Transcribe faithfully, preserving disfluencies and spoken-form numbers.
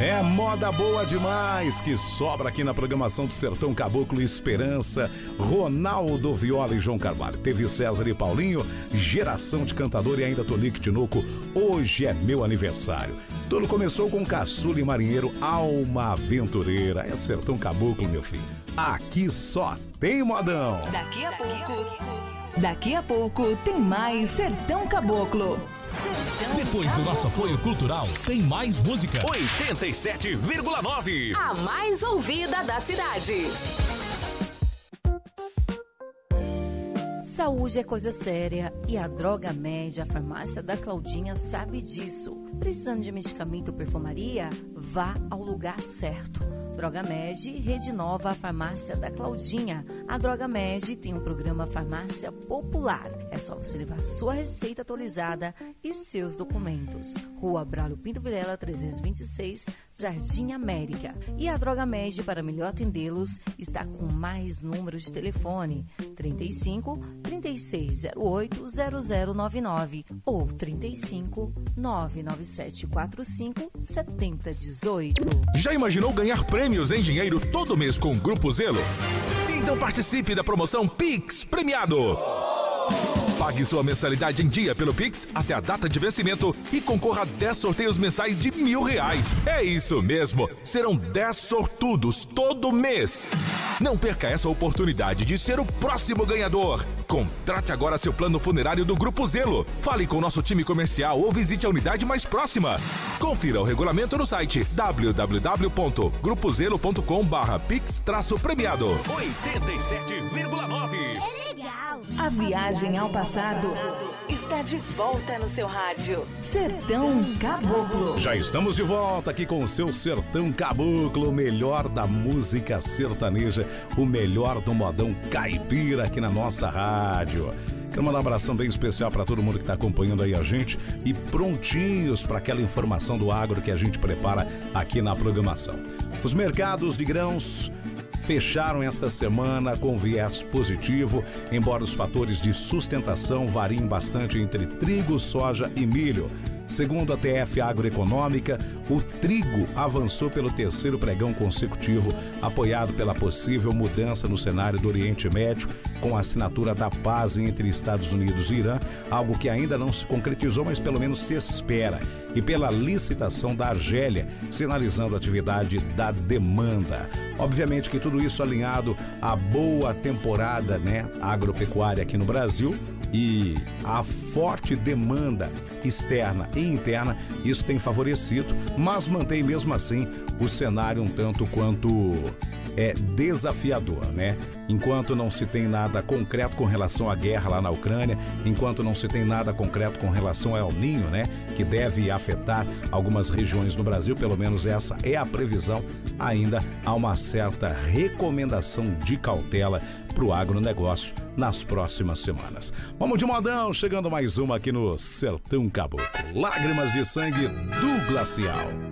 É moda boa demais que sobra aqui na programação do Sertão Caboclo. Esperança, Ronaldo Viola e João Carvalho. Teve César e Paulinho, geração de cantador e ainda Tonico Tinoco. Hoje é meu aniversário. Tudo começou com Caçula e Marinheiro, Alma Aventureira. É Sertão Caboclo, meu filho. Aqui só tem modão. Daqui a pouco, daqui a pouco tem mais Sertão Caboclo. Sertão Depois Caboclo. Do nosso apoio cultural, tem mais música. oitenta e sete vírgula nove. A mais ouvida da cidade. Saúde é coisa séria e a Droga Med, a farmácia da Claudinha, sabe disso. Precisando de medicamento ou perfumaria? Vá ao lugar certo. Droga Med, Rede Nova, a farmácia da Claudinha. A Droga Med tem um programa Farmácia Popular. É só você levar sua receita atualizada e seus documentos. Rua Braulio Pinto Vilela, trezentos e vinte e seis, Jardim América. E a Droga Med, para melhor atendê-los, está com mais números de telefone: trinta e cinco, trinta e seis zero oito, zero zero nove nove ou trinta e cinco, nove nove sete quatro cinco, sete zero um oito. Já imaginou ganhar prêmios em dinheiro todo mês com o Grupo Zelo? Então participe da promoção Pix Premiado. Pague sua mensalidade em dia pelo Pix até a data de vencimento e concorra a dez sorteios mensais de mil reais. É isso mesmo, serão dez sortudos todo mês. Não perca essa oportunidade de ser o próximo ganhador. Contrate agora seu plano funerário do Grupo Zelo. Fale com o nosso time comercial ou visite a unidade mais próxima. Confira o regulamento no site w w w ponto grupo zelo ponto com barra pix traço premiado. oitenta e sete vírgula nove. É legal. A viagem ao passado está de volta no seu rádio. Sertão Caboclo. Já estamos de volta aqui com o seu Sertão Caboclo, o melhor da música sertaneja, o melhor do modão caipira aqui na nossa rádio. Quero mandar um abração bem especial para todo mundo que está acompanhando aí a gente e prontinhos para aquela informação do agro que a gente prepara aqui na programação. Os mercados de grãos fecharam esta semana com viés positivo, embora os fatores de sustentação variem bastante entre trigo, soja e milho. Segundo a T F Agroeconômica, o trigo avançou pelo terceiro pregão consecutivo, apoiado pela possível mudança no cenário do Oriente Médio, com a assinatura da paz entre Estados Unidos e Irã, algo que ainda não se concretizou, mas pelo menos se espera, e pela licitação da Argélia, sinalizando a atividade da demanda. Obviamente que tudo isso alinhado à boa temporada, né, agropecuária aqui no Brasil, e a forte demanda externa e interna, isso tem favorecido, mas mantém mesmo assim o cenário um tanto quanto é desafiador, né? Enquanto não se tem nada concreto com relação à guerra lá na Ucrânia, enquanto não se tem nada concreto com relação ao El Niño, né, que deve afetar algumas regiões no Brasil, pelo menos essa é a previsão, ainda há uma certa recomendação de cautela para o agronegócio nas próximas semanas. Vamos de modão, chegando mais uma aqui no Sertão Caboclo. Lágrimas de Sangue do Glacial.